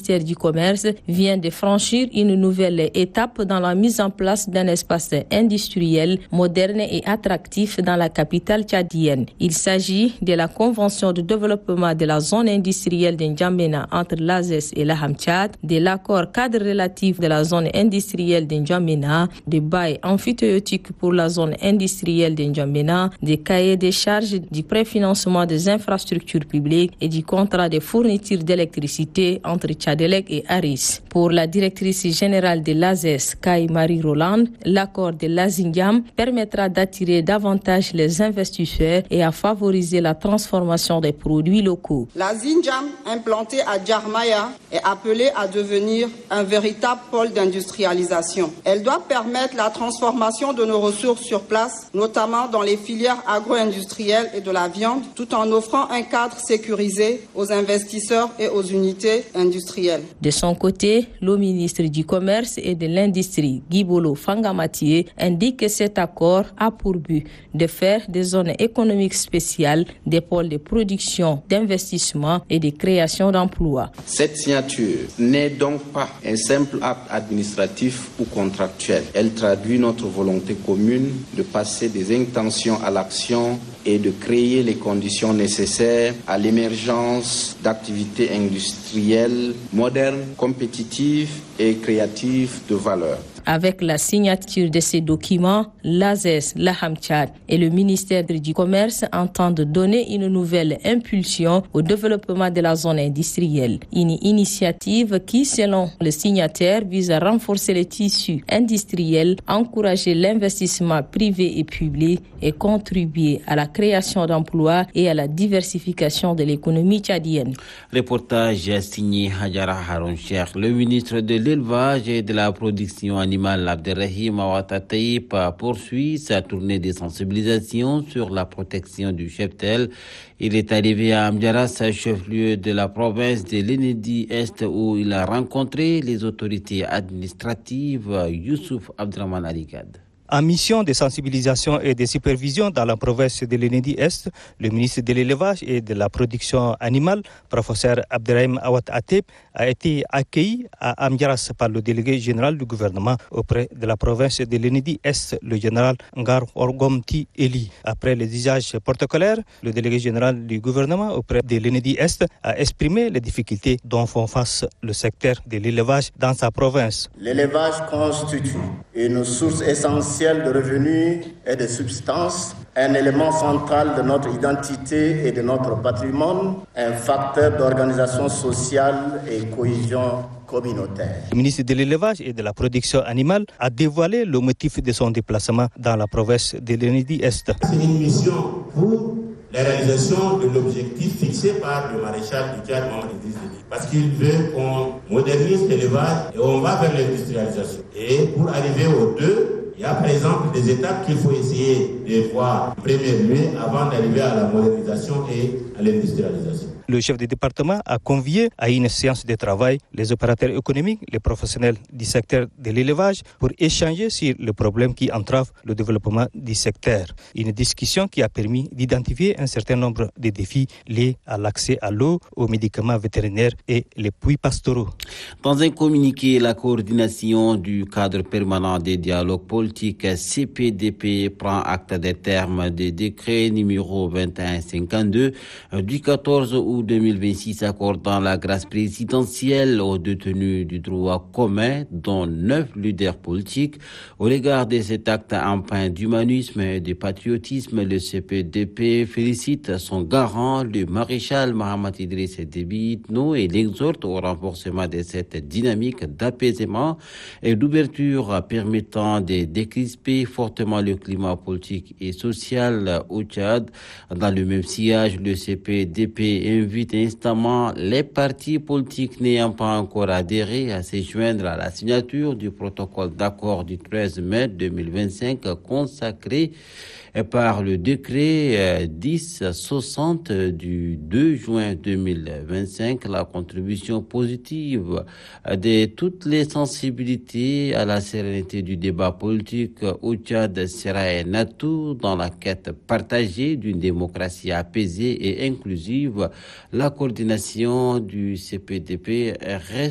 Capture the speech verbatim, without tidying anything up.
ministère du Commerce vient de franchir une nouvelle étape dans la mise en place d'un espace industriel moderne et attractif dans la capitale tchadienne. Il s'agit de la Convention de développement de la zone industrielle de N'Djamena entre l'A Z E S et l'Aham-Tchad, de l'accord cadre relatif de la zone industrielle de N'Djamena, des bails amphithéotiques pour la zone industrielle de N'Djamena, des cahiers des charges du préfinancement des infrastructures publiques et du contrat de fourniture d'électricité entre Tchadelec et Aris. Pour la directrice générale de l'A Z E S, Kai Marie Roland, l'accord de l'Azindiam permettra d'attirer davantage les investisseurs et à favoriser la transformation des produits locaux. L'Azindiam, implanté à Djarmaya, est appelée à devenir un véritable pôle d'industrialisation. Elle doit permettre la transformation de nos ressources sur place, notamment dans les filières agro-industrielles et de la viande, tout en offrant un cadre sécurisé aux investisseurs et aux unités industrielles. De son côté, le ministre du Commerce et de l'Industrie, Guibolo Fangamatié, indique que cet accord a pour but de faire des zones économiques spéciales des pôles de production, d'investissement et de création d'emplois. Cette signature n'est donc pas un simple acte administratif ou contractuel. Elle traduit notre volonté commune de passer des intentions à l'action et de créer les conditions nécessaires à l'émergence d'activités industrielles modernes, compétitives et créatives de valeur. Avec la signature de ces documents, l'A Z E S, l'Aham-Tchad et le ministère du Commerce entendent donner une nouvelle impulsion au développement de la zone industrielle. Une initiative qui, selon le signataire, vise à renforcer le tissu industriel, encourager l'investissement privé et public et contribuer à la création d'emplois et à la diversification de l'économie tchadienne. Reportage signé Hadjara Haroun Cheikh. Le ministre de l'Élevage et de la Production animale Abderrahim Awata Taïb poursuit sa tournée de sensibilisation sur la protection du cheptel. Il est arrivé à Amdiaras, chef-lieu de la province de l'Enedi Est, où il a rencontré les autorités administratives. Youssouf Abdraman Aligad. En mission de sensibilisation et de supervision dans la province de l'Enedi Est, le ministre de l'Élevage et de la Production animale, professeur Abderrahim Awat Ateb, a été accueilli à Amdiaras par le délégué général du gouvernement auprès de la province de l'Enedi Est, le général Ngar Orgomti Eli. Après les usages protocolaires, le délégué général du gouvernement auprès de l'Enedi Est a exprimé les difficultés dont font face le secteur de l'élevage dans sa province. L'élevage constitue une source essentielle de revenus et de substances, un élément central de notre identité et de notre patrimoine, un facteur d'organisation sociale et cohésion communautaire. Le ministre de l'Élevage et de la Production animale a dévoilé le motif de son déplacement dans la province de l'Enedi Est. C'est une mission pour la réalisation de l'objectif fixé par le maréchal du Tchad, Mohamed Idriss Déby, parce qu'il veut qu'on modernise l'élevage et on va vers l'industrialisation. Et pour arriver aux deux, il y a par exemple des étapes qu'il faut essayer de voir en premier lieu avant d'arriver à la modernisation et à l'industrialisation. Le chef du département a convié à une séance de travail les opérateurs économiques, les professionnels du secteur de l'élevage pour échanger sur les problèmes qui entravent le développement du secteur. Une discussion qui a permis d'identifier un certain nombre de défis liés à l'accès à l'eau, aux médicaments vétérinaires et les puits pastoraux. Dans un communiqué, la coordination du cadre permanent des dialogues politiques C P D P prend acte des termes du décret numéro vingt et un cinquante-deux du quatorze août deux mille vingt-six accordant la grâce présidentielle aux détenus du droit commun, dont neuf leaders politiques. Au regard de cet acte empreint d'humanisme et de patriotisme, le C P D P félicite son garant, le maréchal Mohamed Idriss Déby Itno, et l'exhorte au renforcement de cette dynamique d'apaisement et d'ouverture permettant de décrisper fortement le climat politique et social au Tchad. Dans le même sillage, le C P D P invite instamment les partis politiques n'ayant pas encore adhéré à se joindre à la signature du protocole d'accord du treize mai deux mille vingt-cinq consacré par le décret dix soixante du deux juin deux mille vingt-cinq. La contribution positive de toutes les sensibilités à la sérénité du débat politique au Tchad sera un atout dans la quête partagée d'une démocratie apaisée et inclusive. La coordination du C P D P reste